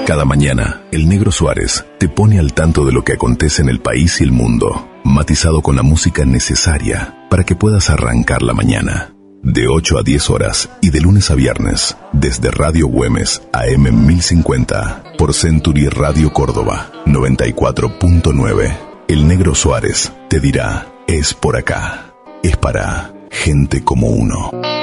Cada mañana, el Negro Suárez te pone al tanto de lo que acontece en el país y el mundo, matizado con la música necesaria para que puedas arrancar la mañana. De 8 a 10 horas y de lunes a viernes, desde Radio Güemes AM 1050, por Century Radio Córdoba 94.9. El Negro Suárez te dirá, es por acá, es para gente como uno.